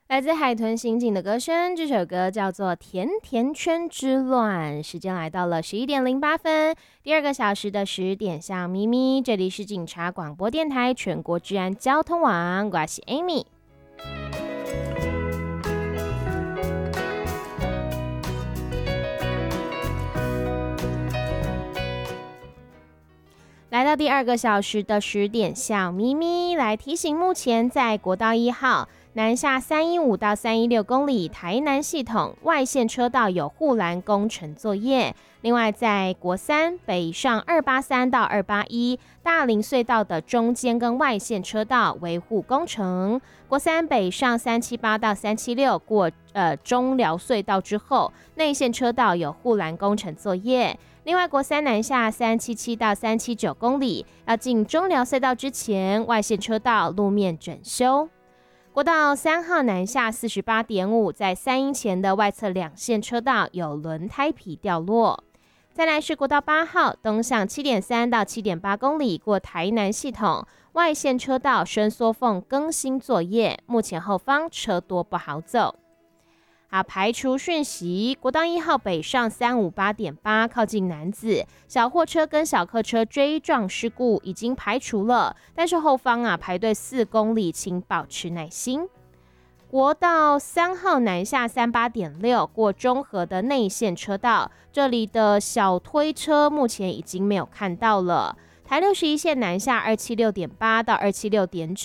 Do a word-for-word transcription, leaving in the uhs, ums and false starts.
来自海豚刑警的歌声，这首歌叫做《甜甜圈之乱》。时间来到了十一点零八分，第二个小时的十点向咪咪，这里是警察广播电台全国治安交通网，我是 Amy。来到第二个小时的十点向咪咪，来提醒目前在国道一号南下三一五到三一六公里台南系统外线车道有护栏工程作业，另外在国三北上二八三到二八一大林隧道的中间跟外线车道维护工程，国三北上三七八到三七六过呃中寮隧道之后内线车道有护栏工程作业，另外国三南下三七七到三七九公里要进中寮隧道之前外线车道路面整修，国道三号南下四十八点五，在三英前的外侧两线车道有轮胎皮掉落。再来是国道八号东向七点三到七点八公里过台南系统外线车道伸缩缝更新作业，目前后方车多不好走。好，排除讯息，国道一号北上三五八点八靠近楠梓，小货车跟小客车追撞事故已经排除了，但是后方啊排队四公里，请保持耐心。国道三号南下三八点六过中和的内线车道，这里的小推车目前已经没有看到了。台六十一线南下二七六点八到二七六点九